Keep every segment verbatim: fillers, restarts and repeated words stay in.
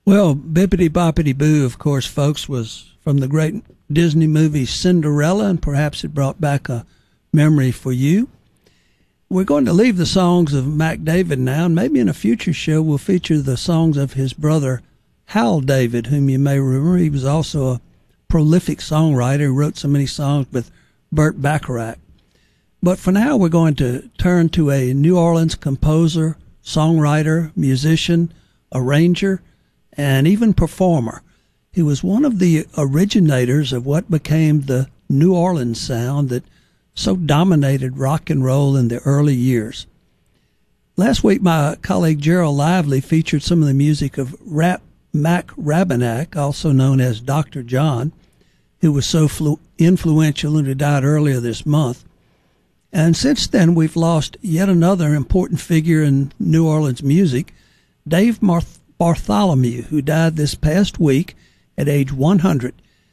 Well, Bippity Boppity Boo, of course, folks, was from the great Disney movie Cinderella, and perhaps it brought back a memory for you. We're going to leave the songs of Mac David now, and maybe in a future show we'll feature the songs of his brother Hal David, whom you may remember. He was also a prolific songwriter who wrote so many songs with Burt Bacharach. But for now, we're going to turn to a New Orleans composer, songwriter, musician, arranger, and even performer. He was one of the originators of what became the New Orleans sound that so dominated rock and roll in the early years. Last week, my colleague Gerald Lively featured some of the music of Rap Mac Rabenac, also known as Doctor John, who was so flu- influential and who died earlier this month. And since then, we've lost yet another important figure in New Orleans music, Dave Marth- Bartholomew, who died this past week at age one hundred.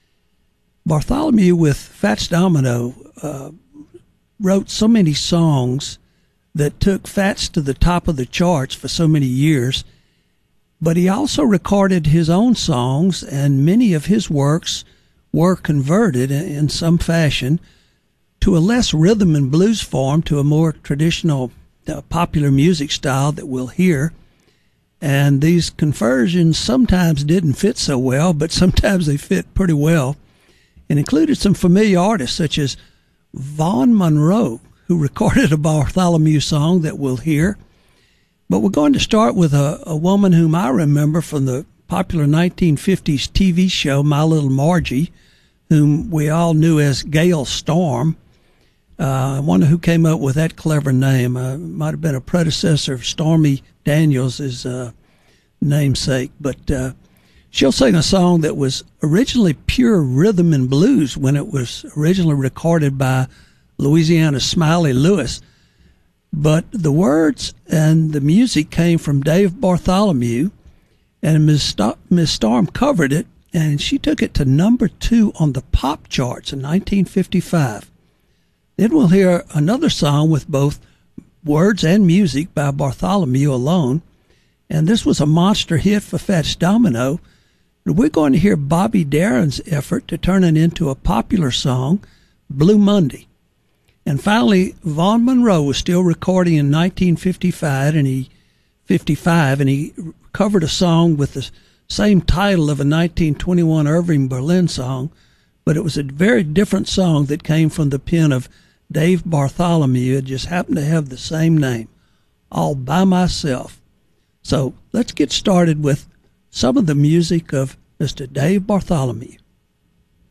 Bartholomew, with Fats Domino, uh, wrote so many songs that took Fats to the top of the charts for so many years, but he also recorded his own songs, and many of his works were converted in some fashion to a less rhythm and blues form, to a more traditional uh, popular music style that we'll hear. And these conversions sometimes didn't fit so well, but sometimes they fit pretty well, and included some familiar artists such as Vaughn Monroe, who recorded a Bartholomew song that we'll hear. But we're going to start with a, a woman whom I remember from the popular nineteen fifties T V show My Little Margie, whom we all knew as Gail Storm. Uh, I wonder who came up with that clever name. Uh, might have been a predecessor of Stormy Daniels' uh, namesake. But uh, she'll sing a song that was originally pure rhythm and blues when it was originally recorded by Louisiana's Smiley Lewis. But the words and the music came from Dave Bartholomew, and Miz St- Miz Storm covered it, and she took it to number two on the pop charts in nineteen fifty-five. Then we'll hear another song with both words and music by Bartholomew alone, and this was a monster hit for Fats Domino. We're going to hear Bobby Darin's effort to turn it into a popular song, Blue Monday. And finally, Vaughn Monroe was still recording in nineteen fifty-five, and he fifty-five, and he covered a song with the same title of a nineteen twenty-one Irving Berlin song, but it was a very different song that came from the pen of Dave Bartholomew. It just happened to have the same name, All By Myself. So let's get started with some of the music of Mister Dave Bartholomew.